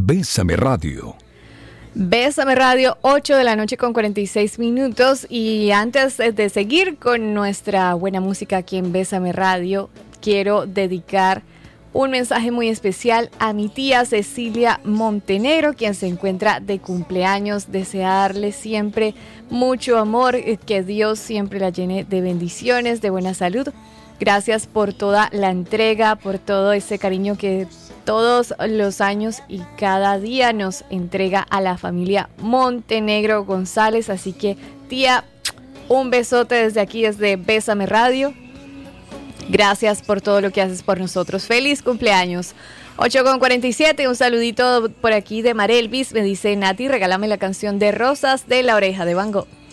Bésame Radio. Bésame Radio, 8 de la noche con 46 minutos. Y antes de seguir con nuestra buena música aquí en Bésame Radio, quiero dedicar un mensaje muy especial a mi tía Cecilia Montenegro, quien se encuentra de cumpleaños. Desearle siempre mucho amor, que Dios siempre la llene de bendiciones, de buena salud. Gracias por toda la entrega, por todo ese cariño que todos los años y cada día nos entrega a la familia Montenegro González. Así que, tía, un besote desde aquí, desde Bésame Radio. Gracias por todo lo que haces por nosotros. ¡Feliz cumpleaños! 8:47, un saludito por aquí de Marelvis. Me dice: Nati, regálame la canción de Rosas de La Oreja de Van Gogh.